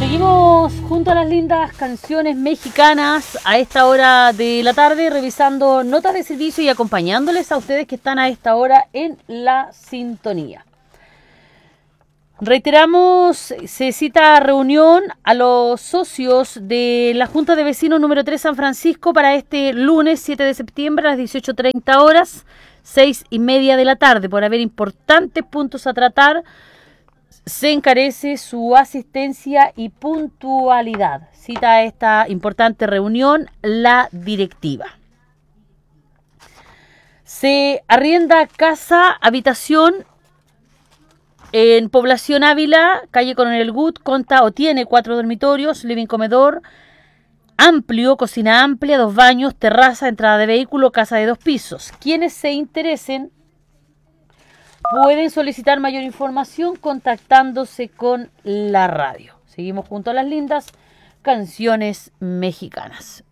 Seguimos junto a las lindas canciones mexicanas a esta hora de la tarde, revisando notas de servicio y acompañándoles a ustedes que están a esta hora en la sintonía. Reiteramos, se cita reunión a los socios de la Junta de Vecinos número 3 San Francisco para este lunes 7 de septiembre a las 18:30 horas, 6:30 de la tarde. Por haber importantes puntos a tratar, se encarece su asistencia y puntualidad. Cita a esta importante reunión la directiva. Se arrienda casa, habitación en Población Ávila, calle Coronel Gut, conta o tiene 4 dormitorios, living comedor, amplio, cocina amplia, 2 baños, terraza, entrada de vehículo, casa de 2 pisos. Quienes se interesen pueden solicitar mayor información contactándose con la radio. Seguimos junto a las lindas canciones mexicanas.